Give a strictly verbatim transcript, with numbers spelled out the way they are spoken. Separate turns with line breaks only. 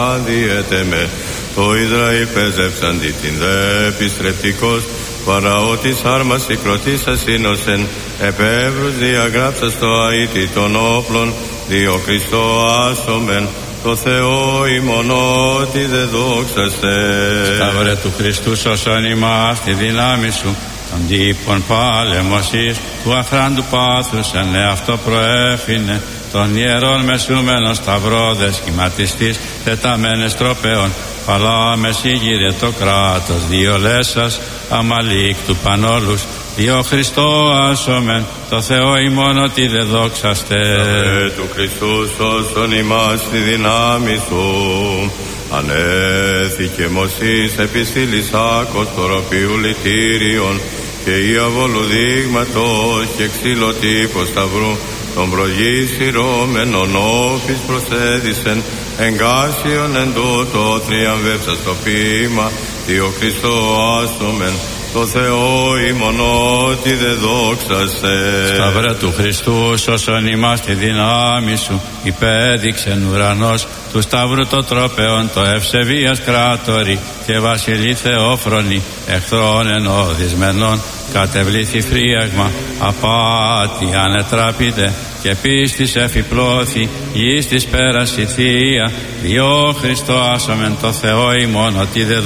διέτε με, το Ισραήλ πέζευσαντι την δε επιστρεπτικός, παραό της άρμας συγκροτήσας σύνοσεν, επεύρους διαγράψας το αήτη των όπλων, διο Χριστό άσομεν, το Θεό ημονότι δε δόξαστε.
Σταύρε του Χριστού σώσον ημάς τη δύναμη σου, των τύπων πάλεμωσης, του αχράντου πάθους εν εαυτό προέφηνε, των ιερών μεσούμενων σταυρόδες σχηματιστής, τεταμένες τροπέων, παλάμε σίγυρε το κράτος, δύο λέσας, αμαλίκ του πανόλους, Διό Χριστό άσομεν, το Θεό ημών ότι δε δόξαστε.
Σταυρέ του Χριστού σώσον ημάς τη δύναμη σου, ανέθηκε Μωσής επιστήλης άκος τοροπίου λυτήριον, και η αβόλου δείγματος και ξύλο τύπος σταυρού, τον προγύσιρωμενον όφης προσέδισεν, εγκάσιον εν τούτο τριαμβεύσας το ποίημα, Διό Χριστό άσομεν, το Θεό ημών ότι δε δόξαστε.
Σταυρέ του Χριστού σώσον ημάς τη δύναμη σου, υπέδειξεν ουρανός του σταύρου το τρόπεον, το ευσεβίας κράτορι και βασιλεί Θεόφρονη, εχθρών ενώδισμενών, κατεβλήθη φρίαγμα, απάτη ανετράπητε, και πίστης εφιπλώθη, γης της πέραση θεία, Διό Χριστό άσομεν, το Θεό ημών ότι δε